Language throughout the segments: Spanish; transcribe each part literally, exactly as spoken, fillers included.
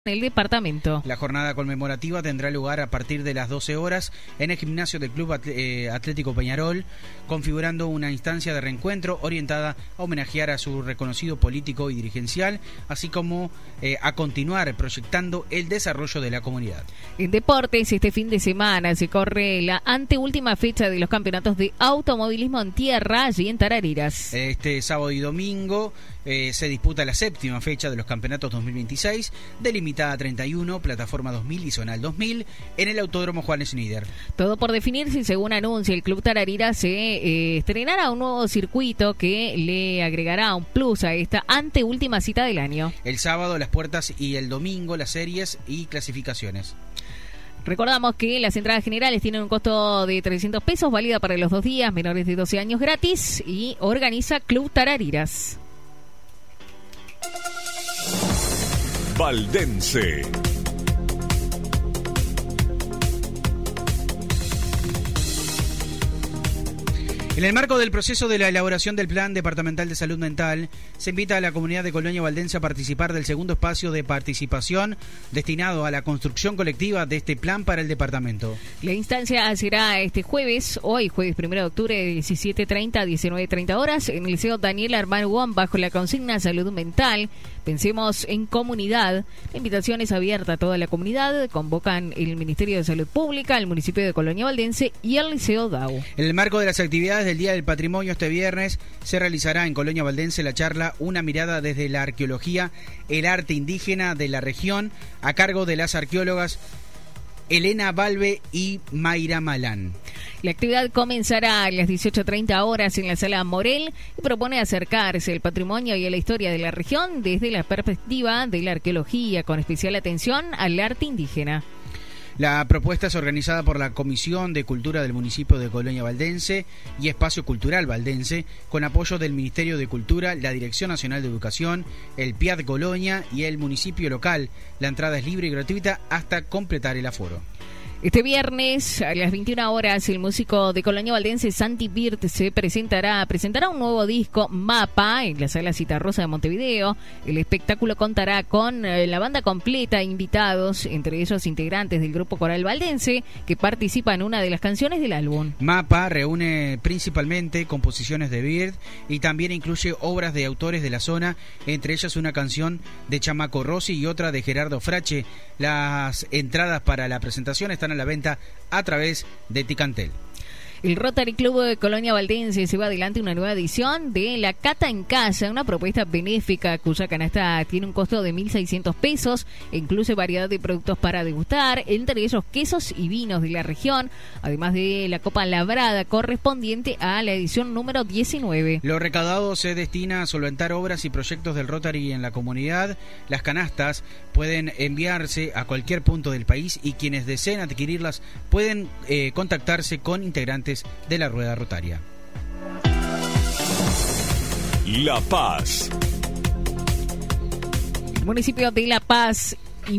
en el departamento. La jornada conmemorativa tendrá lugar a partir de las doce horas en el gimnasio del Club Atlético Peñarol, configurando una instancia de reencuentro orientada a homenajear a su reconocido político y dirigencial, así como eh, a continuar proyectando el desarrollo de la comunidad. En deportes, este fin de semana se corre la anteúltima fecha de los campeonatos de automovilismo en tierra allí en Tarariras. Este sábado y domingo eh, se disputa la séptima fecha de los campeonatos dos mil veintiséis, delimitada treinta y uno, plataforma dos mil y zonal dos mil en el Autódromo Juan Schneider. Todo por definirse y según anuncia el Club Tarariras se eh, estrenará un nuevo circuito que le agregará un plus a esta anteúltima cita del año. El sábado las puertas y el domingo las series y clasificaciones. Recordamos que las entradas generales tienen un costo de trescientos pesos, válida para los dos días, menores de doce años gratis, y organiza Club Tarariras. Valdense. En el marco del proceso de la elaboración del Plan Departamental de Salud Mental, se invita a la comunidad de Colonia Valdense a participar del segundo espacio de participación destinado a la construcción colectiva de este plan para el departamento. La instancia será este jueves, hoy jueves primero de octubre, de diecisiete treinta a diecinueve treinta horas, en el Liceo Daniel Armagón, bajo la consigna Salud Mental. Pensemos en comunidad. La invitación es abierta a toda la comunidad. Convocan el Ministerio de Salud Pública, el municipio de Colonia Valdense y el Liceo D A U. En el marco de las actividades del Día del Patrimonio, este viernes se realizará en Colonia Valdense la charla Una mirada desde la arqueología, el arte indígena de la región, a cargo de las arqueólogas Elena Balbe y Mayra Malán. La actividad comenzará a las dieciocho treinta horas en la Sala Morel y propone acercarse al patrimonio y a la historia de la región desde la perspectiva de la arqueología, con especial atención al arte indígena. La propuesta es organizada por la Comisión de Cultura del municipio de Colonia Valdense y Espacio Cultural Valdense, con apoyo del Ministerio de Cultura, la Dirección Nacional de Educación, el P I A D Colonia y el municipio local. La entrada es libre y gratuita hasta completar el aforo. Este viernes a las veintiuna horas el músico de Colonia Valdense Santi Birt se presentará presentará un nuevo disco, Mapa, en la Sala Citarrosa de Montevideo. El espectáculo contará con eh, la banda completa, invitados, entre ellos integrantes del grupo coral valdense que participa en una de las canciones del álbum. Mapa reúne principalmente composiciones de Birt y también incluye obras de autores de la zona, entre ellas una canción de Chamaco Rossi y otra de Gerardo Frache. Las entradas para la presentación están a la venta a través de Ticantel. El Rotary Club de Colonia Valdense lleva adelante una nueva edición de La Cata en Casa, una propuesta benéfica cuya canasta tiene un costo de mil seiscientos pesos e incluye variedad de productos para degustar, entre ellos quesos y vinos de la región, además de la copa labrada correspondiente a la edición número diecinueve. Lo recaudado se destina a solventar obras y proyectos del Rotary en la comunidad. Las canastas pueden enviarse a cualquier punto del país y quienes deseen adquirirlas pueden eh, contactarse con integrantes de la Rueda Rotaria. La Paz. El municipio de La Paz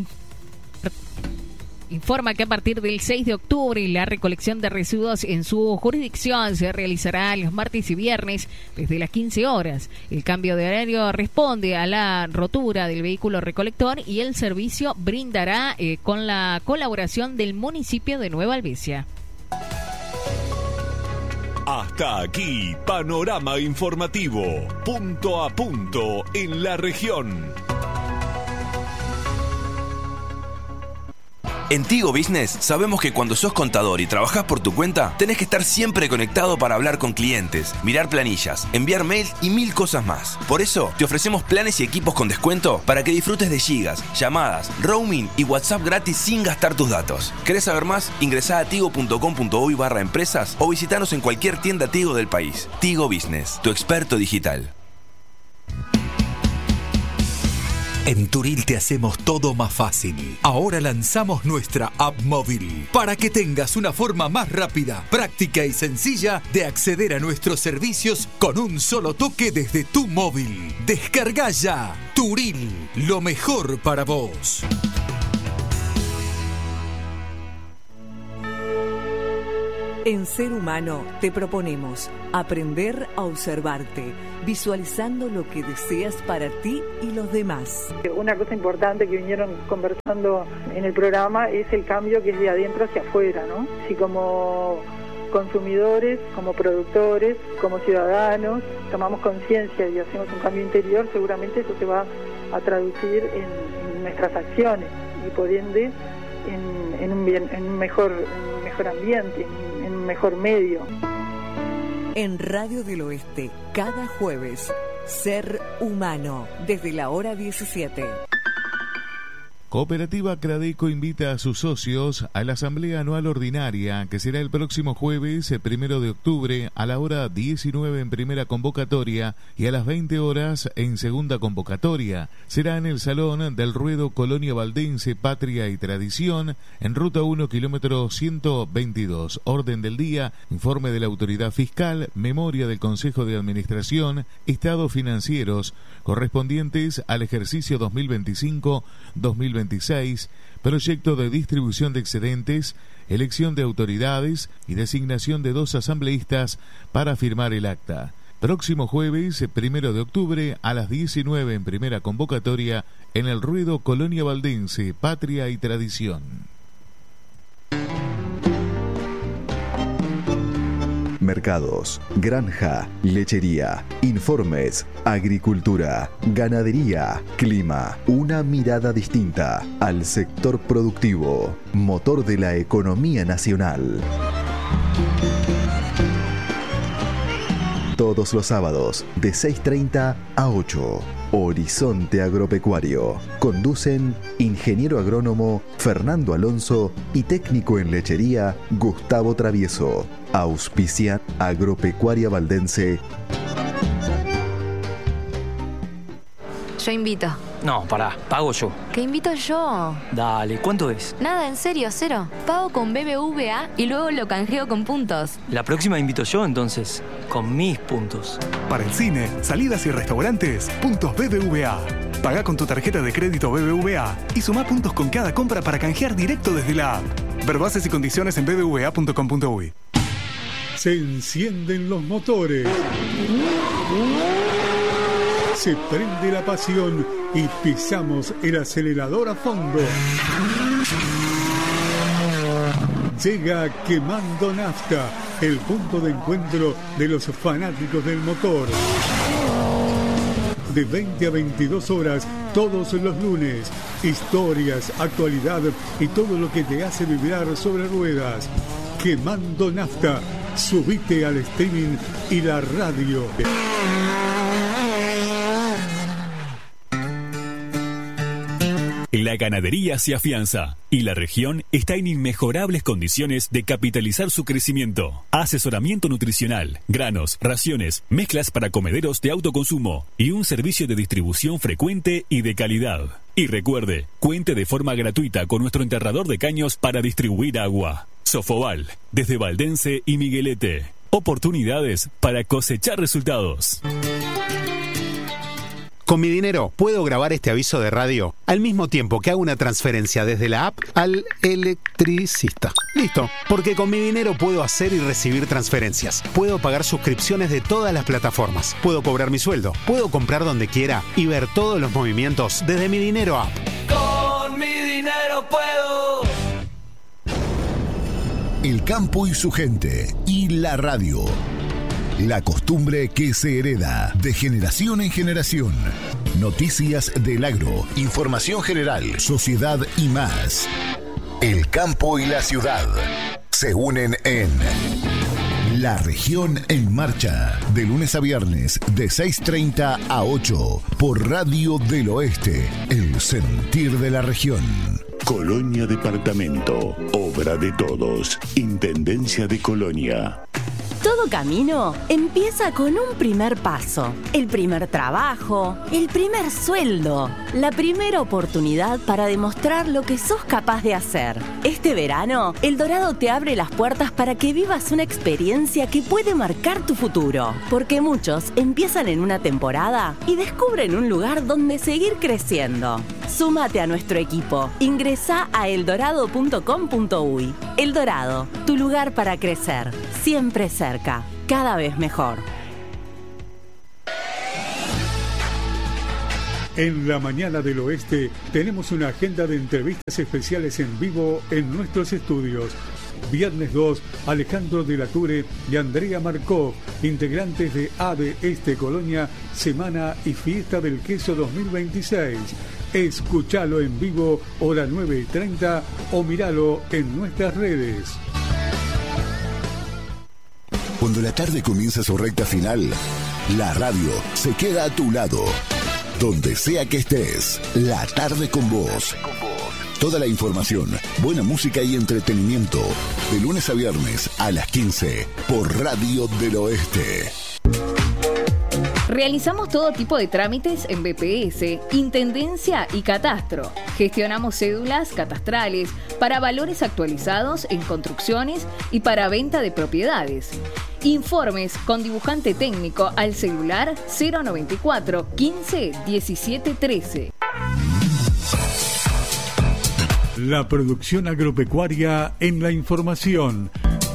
informa que a partir del seis de octubre la recolección de residuos en su jurisdicción se realizará los martes y viernes desde las quince horas. El cambio de horario responde a la rotura del vehículo recolector y el servicio brindará eh, con la colaboración del municipio de Nueva Albesia. Hasta aquí, panorama informativo, punto a punto en la región. En Tigo Business sabemos que cuando sos contador y trabajás por tu cuenta, tenés que estar siempre conectado para hablar con clientes, mirar planillas, enviar mails y mil cosas más. Por eso, te ofrecemos planes y equipos con descuento para que disfrutes de gigas, llamadas, roaming y WhatsApp gratis sin gastar tus datos. ¿Querés saber más? Ingresá a tigo punto com punto uy barra empresas o visitanos en cualquier tienda Tigo del país. Tigo Business, tu experto digital. En Turil te hacemos todo más fácil. Ahora lanzamos nuestra app móvil para que tengas una forma más rápida, práctica y sencilla de acceder a nuestros servicios con un solo toque desde tu móvil. Descarga ya Turil, lo mejor para vos. En Ser Humano te proponemos aprender a observarte, visualizando lo que deseas para ti y los demás. Una cosa importante que vinieron conversando en el programa es el cambio que es de adentro hacia afuera, ¿no? Si como consumidores, como productores, como ciudadanos, tomamos conciencia y hacemos un cambio interior, seguramente eso se va a traducir en, en nuestras acciones y por ende en, en, un, bien, en, un, mejor, en un mejor ambiente, en, en un mejor medio. En Radio del Oeste, cada jueves, Ser Humano, desde la hora diecisiete. Cooperativa Cradeco invita a sus socios a la Asamblea Anual Ordinaria, que será el próximo jueves, el primero de octubre, a la hora diecinueve en primera convocatoria y a las veinte horas en segunda convocatoria. Será en el Salón del Ruedo Colonia Valdense, Patria y Tradición, en Ruta uno, kilómetro ciento veintidós. Orden del día, informe de la Autoridad Fiscal, memoria del Consejo de Administración, estados financieros correspondientes al ejercicio dos mil veinticinco dos mil veintiséis, proyecto de distribución de excedentes, elección de autoridades y designación de dos asambleístas para firmar el acta. Próximo jueves, primero de octubre, a las diecinueve en primera convocatoria, en el Ruedo Colonia Valdense, Patria y Tradición. Mercados, granja, lechería, informes, agricultura, ganadería, clima. Una mirada distinta al sector productivo, motor de la economía nacional. Todos los sábados, de seis treinta a ocho. Horizonte Agropecuario. Conducen ingeniero agrónomo Fernando Alonso y técnico en lechería Gustavo Travieso. Auspicia Agropecuaria Valdense. Yo invito. No, pará, pago yo. ¿Qué invito yo? Dale, ¿cuánto es? Nada, en serio, cero. Pago con B B V A y luego lo canjeo con puntos. La próxima invito yo, entonces, con mis puntos. Para el cine, salidas y restaurantes, puntos B B V A. Pagá con tu tarjeta de crédito B B V A y sumá puntos con cada compra para canjear directo desde la app. Ver bases y condiciones en b b v a punto com punto u y. Se encienden los motores. Se prende la pasión y pisamos el acelerador a fondo. Llega Quemando Nafta, el punto de encuentro de los fanáticos del motor. De veinte a veintidós horas, todos los lunes. Historias, actualidad y todo lo que te hace vibrar sobre ruedas. Quemando Nafta. Subite al streaming y la radio. La ganadería se afianza y la región está en inmejorables condiciones de capitalizar su crecimiento. Asesoramiento nutricional, granos, raciones, mezclas para comederos de autoconsumo y un servicio de distribución frecuente y de calidad. Y recuerde, cuente de forma gratuita con nuestro enterrador de caños para distribuir agua. Sofoval, desde Valdense y Miguelete. Oportunidades para cosechar resultados. Con mi dinero puedo grabar este aviso de radio al mismo tiempo que hago una transferencia desde la app al electricista. Listo, porque con mi dinero puedo hacer y recibir transferencias. Puedo pagar suscripciones de todas las plataformas. Puedo cobrar mi sueldo. Puedo comprar donde quiera y ver todos los movimientos desde mi dinero app. Con mi dinero puedo. El campo y su gente y la radio. La costumbre que se hereda de generación en generación. Noticias del agro, información general, sociedad y más. El campo y la ciudad se unen en La Región en Marcha, de lunes a viernes de seis treinta a ocho por Radio del Oeste, el sentir de la región. Colonia Departamento, obra de todos, Intendencia de Colonia. Todo camino empieza con un primer paso, el primer trabajo, el primer sueldo, la primera oportunidad para demostrar lo que sos capaz de hacer. Este verano, El Dorado te abre las puertas para que vivas una experiencia que puede marcar tu futuro, porque muchos empiezan en una temporada y descubren un lugar donde seguir creciendo. Súmate a nuestro equipo. Ingresá a eldorado punto com punto uy. Eldorado, tu lugar para crecer. Siempre cerca, cada vez mejor. En la mañana del oeste tenemos una agenda de entrevistas especiales en vivo en nuestros estudios. Viernes dos, Alejandro de la Ture y Andrea Markov, integrantes de A D Este Colonia, Semana y Fiesta del Queso dos mil veintiséis. Escúchalo en vivo, hora nueve y treinta, o míralo en nuestras redes. Cuando la tarde comienza su recta final, la radio se queda a tu lado. Donde sea que estés, La Tarde con Vos. Toda la información, buena música y entretenimiento. De lunes a viernes a las quince por Radio del Oeste. Realizamos todo tipo de trámites en B P S, Intendencia y Catastro. Gestionamos cédulas catastrales para valores actualizados en construcciones y para venta de propiedades. Informes con dibujante técnico al celular cero noventa y cuatro, quince, diecisiete, trece. La producción agropecuaria en la información.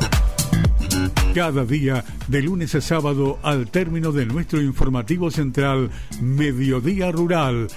Cada día, de lunes a sábado, al término de nuestro informativo central, Mediodía Rural.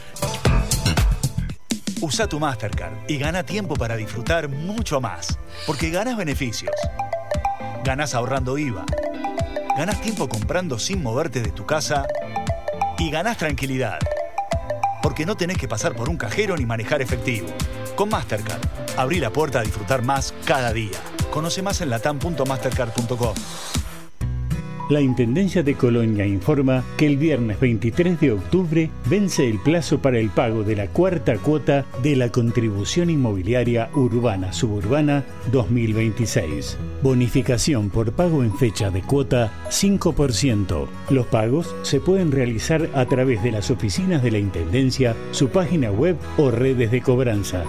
Usa tu Mastercard y gana tiempo para disfrutar mucho más. Porque ganas beneficios. Ganas ahorrando I V A. Ganas tiempo comprando sin moverte de tu casa. Y ganas tranquilidad. Porque no tenés que pasar por un cajero ni manejar efectivo. Con Mastercard, abrí la puerta a disfrutar más cada día. Conoce más en latam punto mastercard punto com. La Intendencia de Colonia informa que el viernes veintitrés de octubre vence el plazo para el pago de la cuarta cuota de la Contribución Inmobiliaria Urbana Suburbana dos mil veintiséis. Bonificación por pago en fecha de cuota cinco por ciento. Los pagos se pueden realizar a través de las oficinas de la Intendencia, su página web o redes de cobranza.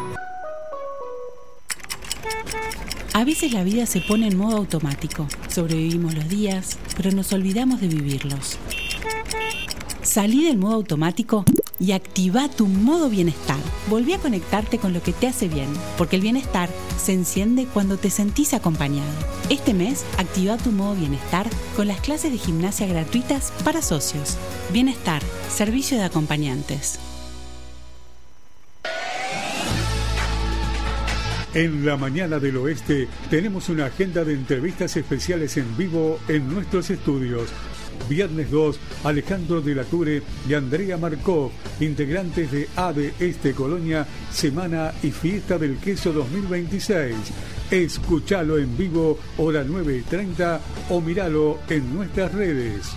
A veces la vida se pone en modo automático. Sobrevivimos los días, pero nos olvidamos de vivirlos. Salí del modo automático y activa tu modo bienestar. Volví a conectarte con lo que te hace bien, porque el bienestar se enciende cuando te sentís acompañado. Este mes, activa tu modo bienestar con las clases de gimnasia gratuitas para socios. Bienestar, servicio de acompañantes. En la mañana del oeste tenemos una agenda de entrevistas especiales en vivo en nuestros estudios. Viernes dos, Alejandro de la Ture y Andrea Markov, integrantes de A D Este Colonia, Semana y Fiesta del Queso dos mil veintiséis. Escúchalo en vivo, hora nueve y treinta, o míralo en nuestras redes.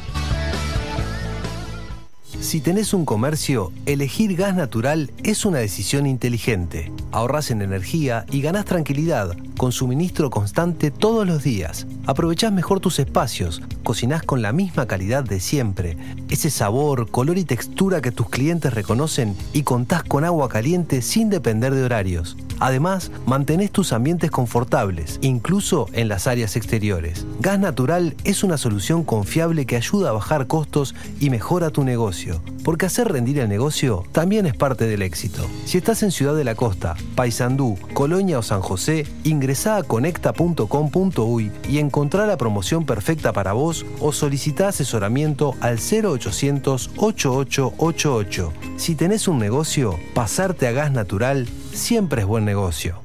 Si tenés un comercio, elegir gas natural es una decisión inteligente. Ahorrás en energía y ganás tranquilidad, con suministro constante todos los días. Aprovechás mejor tus espacios, cocinás con la misma calidad de siempre, ese sabor, color y textura que tus clientes reconocen, y contás con agua caliente sin depender de horarios. Además, mantenés tus ambientes confortables, incluso en las áreas exteriores. Gas Natural es una solución confiable que ayuda a bajar costos y mejora tu negocio, porque hacer rendir el negocio también es parte del éxito. Si estás en Ciudad de la Costa, Paysandú, Colonia o San José, ingresá a conecta punto com punto uy y encontrá la promoción perfecta para vos, o solicitá asesoramiento al cero ochocientos, ochenta y ocho ochenta y ocho. Si tenés un negocio, pasarte a Gas Natural siempre es buen negocio.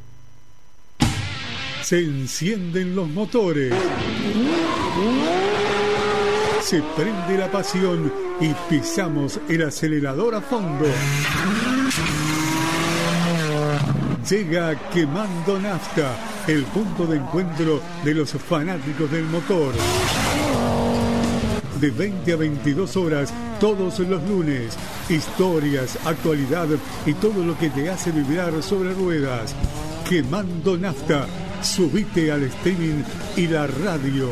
Se encienden los motores. Se prende la pasión y pisamos el acelerador a fondo. Llega Quemando Nafta, el punto de encuentro de los fanáticos del motor. De veinte a veintidós horas, todos los lunes. Historias, actualidad y todo lo que te hace vibrar sobre ruedas. Quemando Nafta. Subite al streaming y la radio.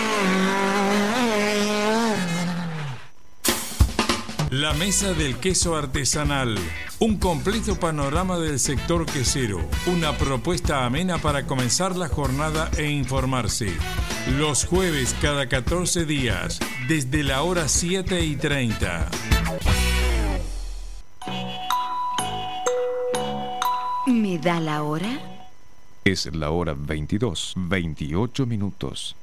La Mesa del Queso Artesanal. Un completo panorama del sector quesero. Una propuesta amena para comenzar la jornada e informarse. Los jueves cada catorce días, desde la hora siete y treinta. ¿Me da la hora? Es la hora veintidós, veintiocho minutos.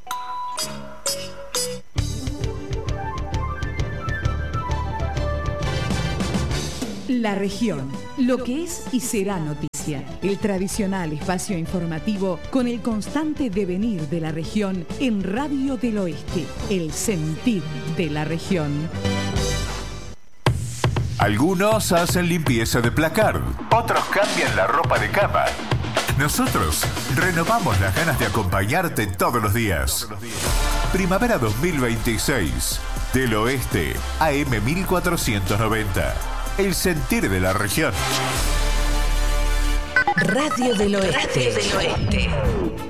La región, lo que es y será noticia. El tradicional espacio informativo con el constante devenir de la región en Radio del Oeste. El sentir de la región. Algunos hacen limpieza de placard, otros cambian la ropa de cama. Nosotros renovamos las ganas de acompañarte todos los días. Primavera dos mil veintiséis, del Oeste, A M mil cuatrocientos noventa. El sentir de la región. Radio del Oeste. Radio del Oeste.